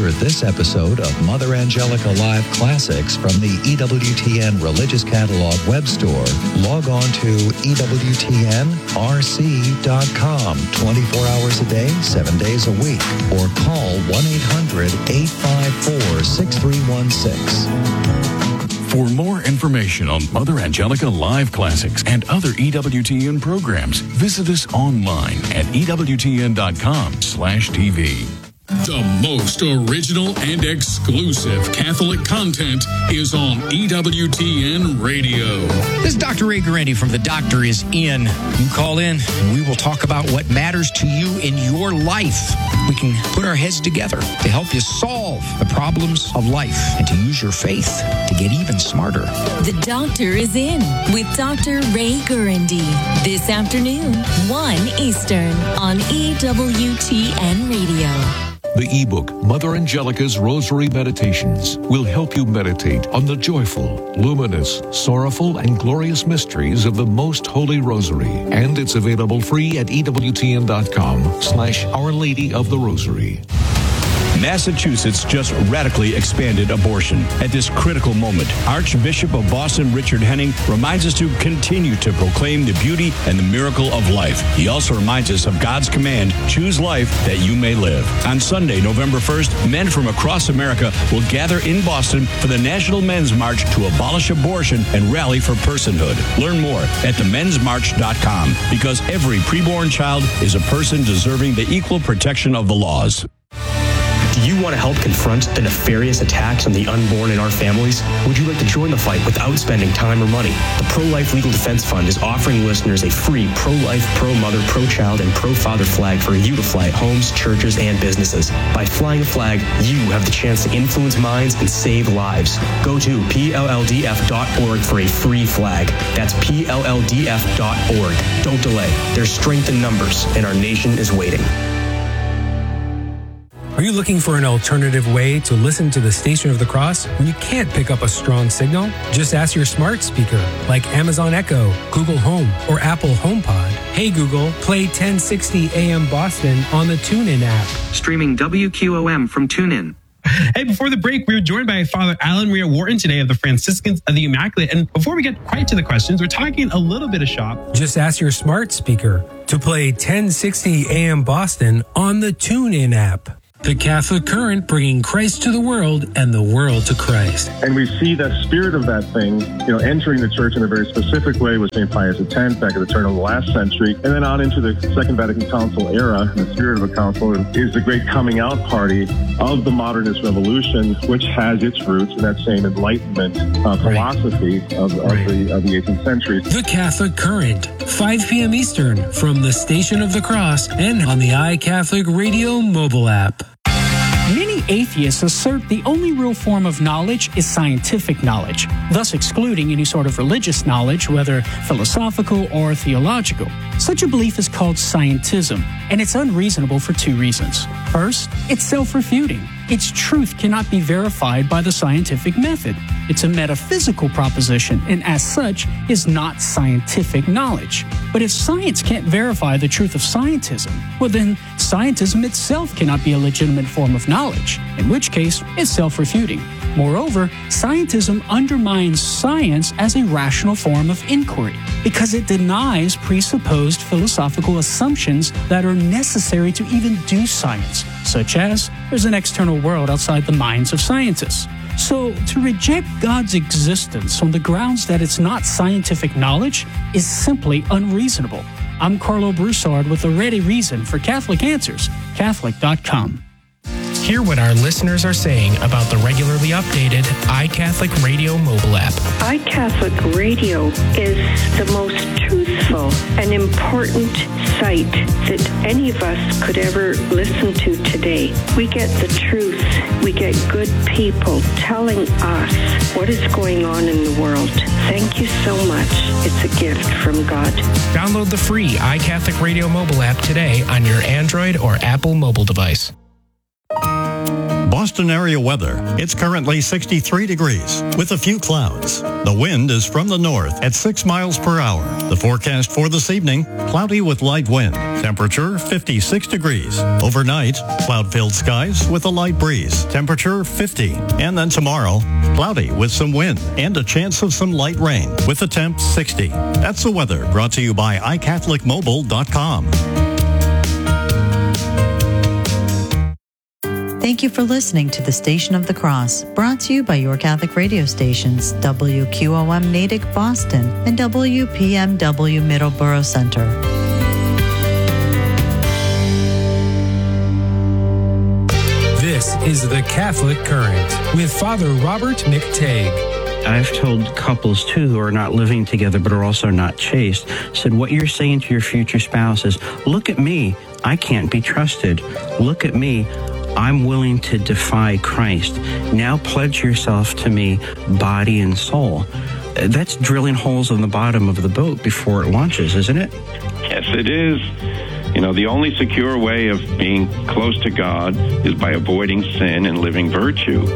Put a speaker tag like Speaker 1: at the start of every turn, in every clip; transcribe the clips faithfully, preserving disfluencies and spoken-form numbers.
Speaker 1: favorite this episode of Mother Angelica Live Classics from the E W T N Religious Catalog web store, log on to E W T N R C dot com twenty-four hours a day, seven days a week, or call one eight hundred, eight five four, six three one six.
Speaker 2: For more information on Mother Angelica Live Classics and other E W T N programs, visit us online at E W T N dot com slash T V.
Speaker 3: The most original and exclusive Catholic content is on E W T N Radio.
Speaker 4: This is Doctor Ray Guarendi from The Doctor Is In. You call in and we will talk about what matters to you in your life. We can put our heads together to help you solve the problems of life and to use your faith to get even smarter.
Speaker 5: The Doctor Is In with Doctor Ray Guarendi. This afternoon, one Eastern on E W T N Radio.
Speaker 2: The ebook, Mother Angelica's Rosary Meditations, will help you meditate on the joyful, luminous, sorrowful, and glorious mysteries of the Most Holy Rosary. And it's available free at E W T N dot com slash Our Lady of the Rosary.
Speaker 6: Massachusetts just radically expanded abortion. At this critical moment, Archbishop of Boston Richard Henning reminds us to continue to proclaim the beauty and the miracle of life. He also reminds us of God's command, choose life that you may live. On Sunday, November first, men from across America will gather in Boston for the National Men's March to abolish abortion and rally for personhood. Learn more at the men's march dot com, because every preborn child is a person deserving the equal protection of the laws.
Speaker 7: Do you want to help confront the nefarious attacks on the unborn in our families? Would you like to join the fight without spending time or money? The Pro-Life Legal Defense Fund is offering listeners a free pro-life, pro-mother, pro-child, and pro-father flag for you to fly at homes, churches, and businesses. By flying a flag, you have the chance to influence minds and save lives. Go to P L L D F dot org for a free flag. That's P L L D F dot org. Don't delay. There's strength in numbers, and our nation is waiting.
Speaker 8: Are you looking for an alternative way to listen to the Station of the Cross when you can't pick up a strong signal? Just ask your smart speaker like Amazon Echo, Google Home, or Apple HomePod. Hey Google, play ten sixty A M Boston on the TuneIn app.
Speaker 9: Streaming W Q O M from TuneIn.
Speaker 10: Hey, before the break, we were joined by Father Alan Maria Wharton today of the Franciscans of the Immaculate. And before we get quite to the questions, we're talking a little bit of shop.
Speaker 8: Just ask your smart speaker to play ten sixty A M Boston on the TuneIn app. The Catholic Current, bringing Christ to the world and the world to Christ.
Speaker 11: And we see the spirit of that thing, you know, entering the church in a very specific way with Saint Pius X back at the turn of the last century, and then on into the Second Vatican Council era. The spirit of the council is the great coming out party of the modernist revolution, which has its roots in that same Enlightenment uh, philosophy right. of, of, right. the, of the eighteenth century.
Speaker 8: The Catholic Current, five p.m. Eastern, from the Station of the Cross and on the iCatholic Radio mobile app.
Speaker 12: Many atheists assert the only real form of knowledge is scientific knowledge, thus excluding any sort of religious knowledge, whether philosophical or theological. Such a belief is called scientism, and it's unreasonable for two reasons. First, it's self-refuting. Its truth cannot be verified by the scientific method. It's a metaphysical proposition, and as such, is not scientific knowledge. But if science can't verify the truth of scientism, well then, scientism itself cannot be a legitimate form of knowledge, in which case, it's self-refuting. Moreover, scientism undermines science as a rational form of inquiry because it denies presupposed philosophical assumptions that are necessary to even do science, such as there's an external world outside the minds of scientists. So, to reject God's existence on the grounds that it's not scientific knowledge is simply unreasonable. I'm Carlo Broussard with a ready reason for Catholic Answers, Catholic dot com.
Speaker 13: Hear what our listeners are saying about the regularly updated iCatholic Radio mobile app.
Speaker 14: iCatholic Radio is the most truthful and important site that any of us could ever listen to today. We get the truth. We get good people telling us what is going on in the world. Thank you so much. It's a gift from God.
Speaker 13: Download the free iCatholic Radio mobile app today on your Android or Apple mobile device.
Speaker 15: Boston area weather. It's currently sixty-three degrees with a few clouds. The wind is from the north at six miles per hour. The forecast for this evening, cloudy with light wind. Temperature fifty-six degrees. Overnight, cloud-filled skies with a light breeze. Temperature fifty. And then tomorrow, cloudy with some wind and a chance of some light rain with a temp sixty. That's the weather brought to you by i catholic mobile dot com.
Speaker 16: Thank you for listening to the Station of the Cross, brought to you by your Catholic radio stations, W Q O M Natick, Boston, and W P M W Middleborough Center.
Speaker 8: This is the Catholic Current with Father Robert McTague.
Speaker 17: I've told couples, too, who are not living together but are also not chaste, said what you're saying to your future spouse is, look at me, I can't be trusted. Look at me, I'm willing to defy Christ. Now pledge yourself to me, body and soul. That's drilling holes in the bottom of the boat before it launches, isn't it?
Speaker 18: Yes, it is. You know, the only secure way of being close to God is by avoiding sin and living virtue.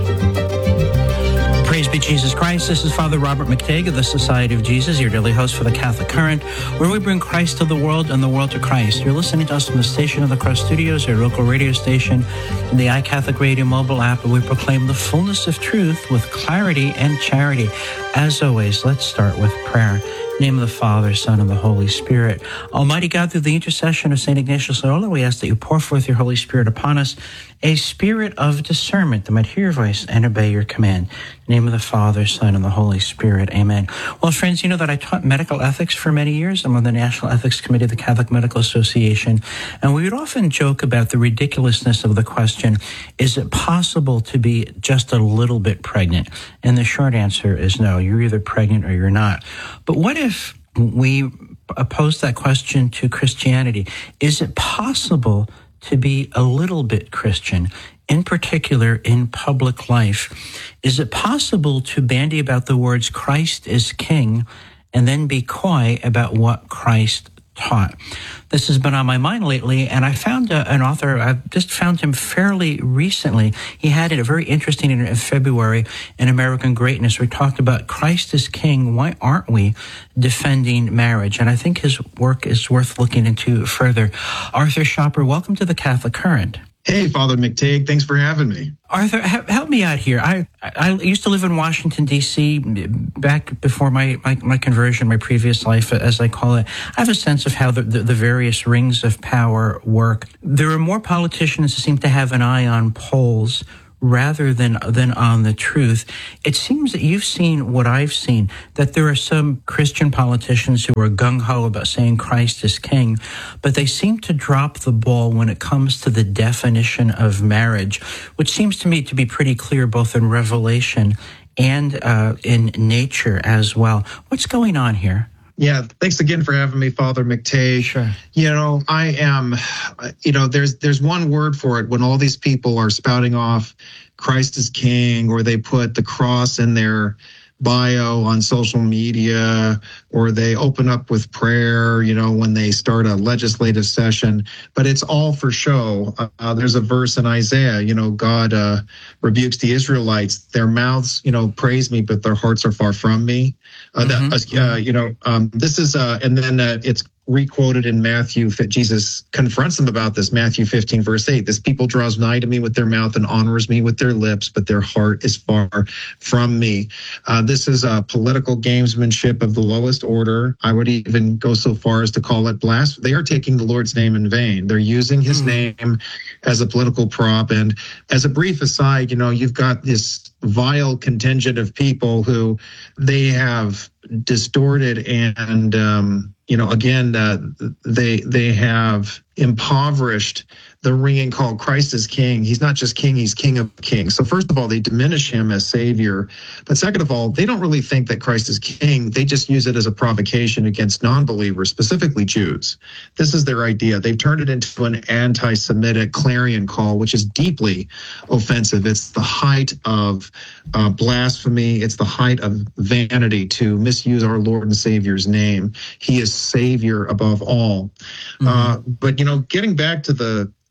Speaker 17: Praise be Jesus Christ. This is Father Robert McTague of the Society of Jesus, your daily host for the Catholic Current, where we bring Christ to the world and the world to Christ. You're listening to us from the Station of the Cross Studios, your local radio station, and the iCatholic Radio mobile app, where we proclaim the fullness of truth with clarity and charity. As always, let's start with prayer. In the name of the Father, Son, and the Holy Spirit. Almighty God, through the intercession of Saint Ignatius Loyola, we ask that you pour forth your Holy Spirit upon us, a spirit of discernment that might hear your voice and obey your command. In the name of the Father, Son, and the Holy Spirit. Amen. Well, friends, you know that I taught medical ethics for many years. I'm on the National Ethics Committee of the Catholic Medical Association, and we would often joke about the ridiculousness of the question, is it possible to be just a little bit pregnant? And the short answer is no. You're either pregnant or you're not. But what if we pose that question to Christianity? Is it possible to be a little bit Christian, in particular in public life? Is it possible to bandy about the words Christ is King and then be coy about what Christ taught? This has been on my mind lately, and I found a, an author, I've just found him fairly recently. He had it a very interesting in, in February in American Greatness, where he talked about Christ is King, why aren't we defending marriage? And I think his work is worth looking into further. Arthur Schopper, welcome to the Catholic Current.
Speaker 19: Hey, Father McTague, thanks for having me.
Speaker 17: Arthur, help me out here. I I used to live in Washington, D C back before my, my, my conversion, my previous life, as I call it. I have a sense of how the, the, the various rings of power work. There are more politicians who seem to have an eye on polls rather than than on the truth. It seems that you've seen what I've seen, that there are some Christian politicians who are gung-ho about saying Christ is King, but they seem to drop the ball when it comes to the definition of marriage, which seems to me to be pretty clear both in Revelation and uh, in nature as well. What's going on here?
Speaker 19: Yeah, thanks again for having me, Father McTague.
Speaker 17: Sure.
Speaker 19: You know, I am, you know, there's there's one word for it when all these people are spouting off Christ is King, or they put the cross in their bio on social media, or they open up with prayer, you know, when they start a legislative session, but it's all for show. Uh, there's a verse in Isaiah, you know, God uh, rebukes the Israelites. Their mouths, you know, praise me, but their hearts are far from me. Uh, mm-hmm. that, uh, you know, um, this is, uh, and then uh, it's requoted in Matthew. Jesus confronts them about this, Matthew fifteen, verse eight. This people draws nigh to me with their mouth and honors me with their lips, but their heart is far from me. Uh, this is a political gamesmanship of the lowest order. I would even go so far as to call it blasphemy. They are taking the Lord's name in vain. They're using his mm-hmm. name as a political prop. And as a brief aside, you know, you've got this vile contingent of people who they have distorted and, um, you know, again, uh, they they have impoverished the ringing call, Christ is King. He's not just King, he's King of Kings. So first of all, they diminish him as Savior. But second of all, they don't really think that Christ is King. They just use it as a provocation against non-believers, specifically Jews. This is their idea. They've turned it into an anti-Semitic clarion call, which is deeply offensive. It's the height of uh, blasphemy. It's the height of vanity to misuse our Lord and Savior's name. He is Savior above all. Mm-hmm. Uh, but, you know, getting back to the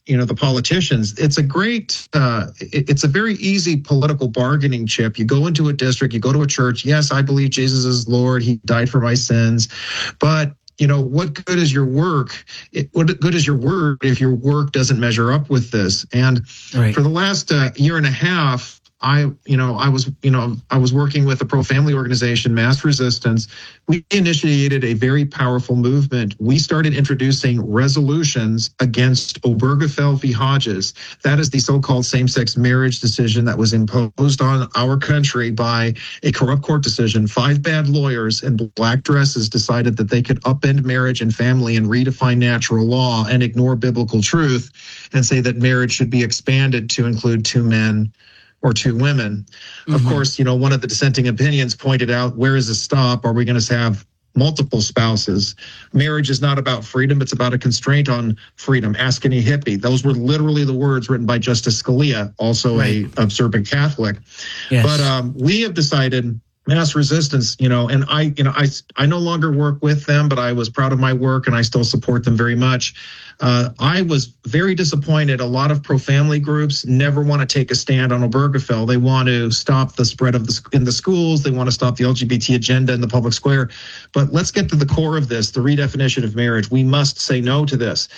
Speaker 19: you know, the politicians. It's a great, uh, it, it's a very easy political bargaining chip. You go into a district, you go to a church. Yes, I believe Jesus is Lord. He died for my sins. But, you know, what good is your work? It, what good is your word if your work doesn't measure up with this? And right. for the last uh, year and a half, I, you know, I was, you know, I was working with a pro-family organization, Mass Resistance. We initiated a very powerful movement. We started introducing resolutions against Obergefell v. Hodges. That is the so-called same-sex marriage decision that was imposed on our country by a corrupt court decision. Five bad lawyers in black dresses decided that they could upend marriage and family and redefine natural law and ignore biblical truth and say that marriage should be expanded to include two men or two women. Mm-hmm. Of course, you know, one of the dissenting opinions pointed out, where is the stop? Are we going to have multiple spouses? Marriage is not about freedom. It's about a constraint on freedom. Ask any hippie. Those were literally the words written by Justice Scalia, also right. a observant Catholic. Yes. But um, we have decided, Mass Resistance, you know, and I, you know, I, I no longer work with them, but I was proud of my work and I still support them very much. Uh, I was very disappointed. A lot of pro-family groups never want to take a stand on Obergefell. They want to stop the spread of the in the schools. They want to stop the L G B T agenda in the public square. But let's get to the core of this, the redefinition of marriage. We must say no to this.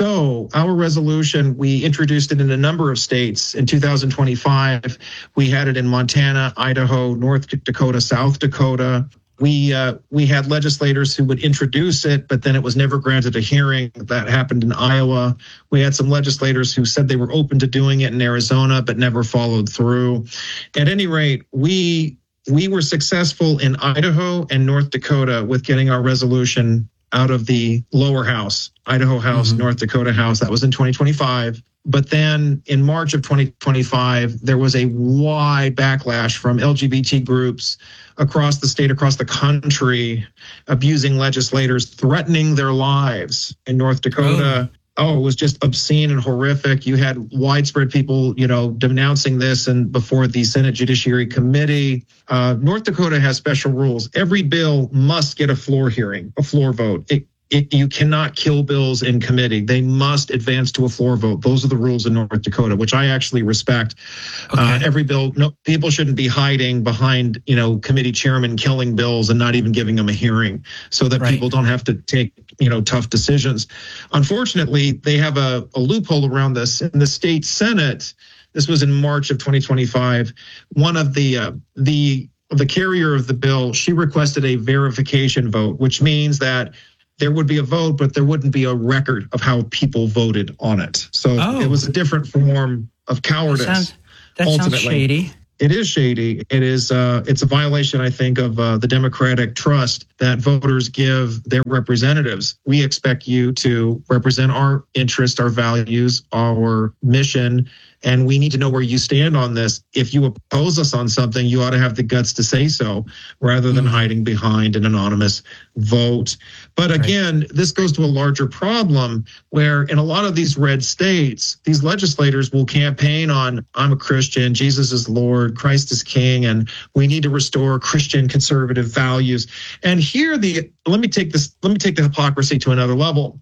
Speaker 19: So our resolution, we introduced it in a number of states. In two thousand twenty-five, we had it in Montana, Idaho, North Dakota, South Dakota. We uh, we had legislators who would introduce it, but then it was never granted a hearing. That happened in Iowa. We had some legislators who said they were open to doing it in Arizona, but never followed through. At any rate, we we were successful in Idaho and North Dakota with getting our resolution out of the lower house, Idaho House, mm-hmm. North Dakota House. That was in twenty twenty-five. But then in March of twenty twenty-five, there was a wide backlash from L G B T groups across the state, across the country, abusing legislators, threatening their lives. In North Dakota, oh, oh it was just obscene and horrific. You had widespread people, you know, denouncing this and before the Senate Judiciary Committee. Uh, North Dakota has special rules. Every bill must get a floor hearing, a floor vote. It, It, you cannot kill bills in committee. They must advance to a floor vote. Those are the rules in North Dakota, which I actually respect. Okay. Uh, every bill, no, people shouldn't be hiding behind, you know, committee chairmen killing bills and not even giving them a hearing so that right. people don't have to take, you know, tough decisions. Unfortunately, they have a, a loophole around this. In the state Senate, this was in March of twenty twenty-five, one of the, uh, the, the carrier of the bill, she requested a verification vote, which means that there would be a vote, but there wouldn't be a record of how people voted on it. So oh. it was a different form of cowardice. That sounds, that sounds shady. It is shady. It is. Uh, it's a violation, I think, of uh, the democratic trust that voters give their representatives. We expect you to represent our interest, our values, our mission, and we need to know where you stand on this. If you oppose us on something, you ought to have the guts to say so rather than mm-hmm. hiding behind an anonymous vote. But again, right. this goes to a larger problem where in a lot of these red states, these legislators will campaign on, I'm a Christian, Jesus is Lord, Christ is King, and we need to restore Christian conservative values. And here the, let me take this, let me take the hypocrisy to another level.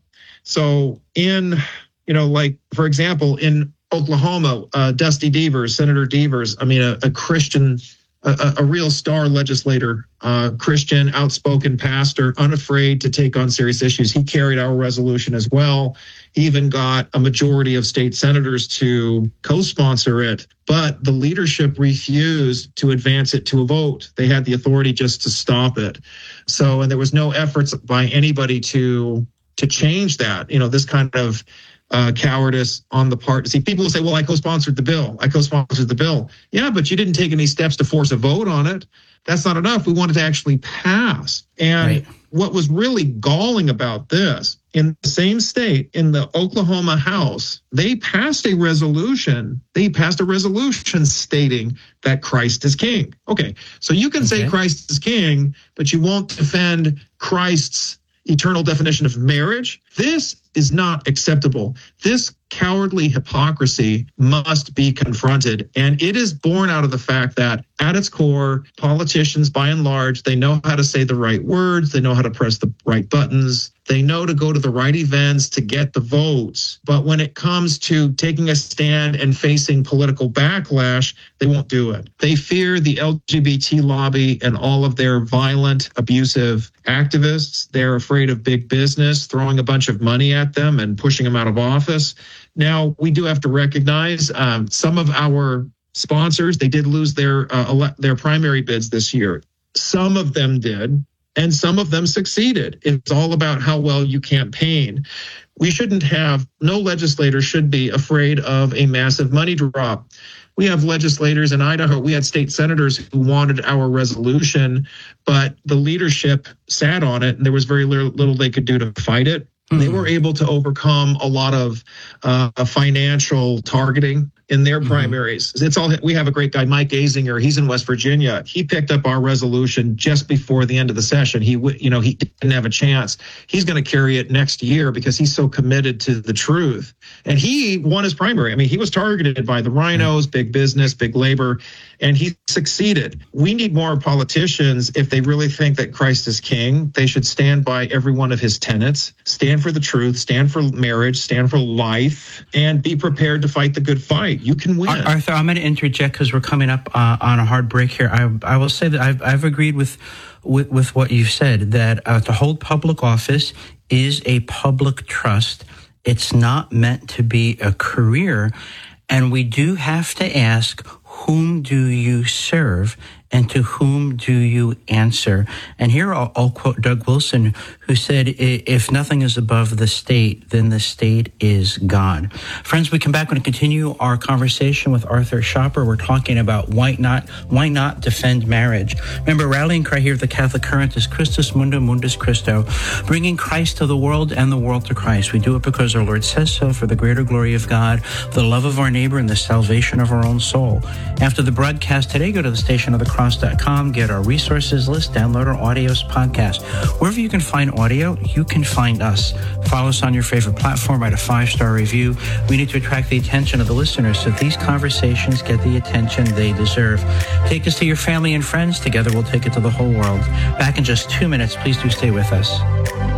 Speaker 19: So in, you know, like, for example, in Oklahoma, uh, Dusty Devers, Senator Devers, I mean, a, a Christian, a, a real star legislator, uh, Christian, outspoken pastor, unafraid to take on serious issues. He carried our resolution as well. He even got a majority of state senators to co-sponsor it, but the leadership refused to advance it to a vote. They had the authority just to stop it. So, and there was no efforts by anybody to to change that. You know, this kind of Uh, cowardice on the part. See, people will say, well, I co-sponsored the bill. I co-sponsored the bill. Yeah, but you didn't take any steps to force a vote on it. That's not enough. We wanted to actually pass. And right. what was really galling about this, in the same state, in the Oklahoma House, they passed a resolution. They passed a resolution stating that Christ is king. Okay, so you can okay. say Christ is king, but you won't defend Christ's eternal definition of marriage. This is not acceptable. This cowardly hypocrisy must be confronted. And it is born out of the fact that at its core, politicians, by and large, they know how to say the right words. They know how to press the right buttons. They know to go to the right events to get the votes. But when it comes to taking a stand and facing political backlash, they won't do it. They fear the L G B T lobby and all of their violent, abusive activists. They're afraid of big business throwing a bunch of money at them and pushing them out of office. Now, we do have to recognize um, some of our sponsors, they did lose their uh, ele- their primary bids this year. Some of them did, and some of them succeeded. It's all about how well you campaign. We shouldn't have, no legislator should be afraid of a massive money drop. We have legislators in Idaho. We had state senators who wanted our resolution, but the leadership sat on it, and there was very little, little they could do to fight it. Mm-hmm. They were able to overcome a lot of uh, financial targeting in their mm-hmm. primaries. It's all, we have a great guy, Mike Azinger. He's in West Virginia. He picked up our resolution just before the end of the session. He, you know, he didn't have a chance. He's going to carry it next year because he's so committed to the truth. And he won his primary. I mean, he was targeted by the rhinos, big business, big labor, and he succeeded. We need more politicians. If they really think that Christ is king, they should stand by every one of his tenets, stand for the truth, stand for marriage, stand for life, and be prepared to fight the good fight. You can win.
Speaker 17: Arthur, I'm going to interject because we're coming up uh, on a hard break here. I, I will say that I've, I've agreed with, with, with what you've said, that uh, to hold public office is a public trust. It's not meant to be a career. And we do have to ask, whom do you serve and to whom do you answer? And here I'll, I'll quote Doug Wilson, who said, if nothing is above the state, then the state is God. Friends, we come back and continue our conversation with Arthur Schapper. We're talking about why not, why not defend marriage. Remember, rallying cry here at the Catholic Current is Christus Mundum Mundus Christo, bringing Christ to the world and the world to Christ. We do it because our Lord says so, for the greater glory of God, the love of our neighbor, and the salvation of our own soul. After the broadcast today, go to the station of the cross dot com, get our resources list, download our audios podcast. Wherever you can find audio, you can find us. Follow us on your favorite platform, write a five-star review. We need to attract the attention of the listeners so these conversations get the attention they deserve. Take us to your family and friends. Together we'll take it to the whole world. Back in just two minutes. Please do stay with us.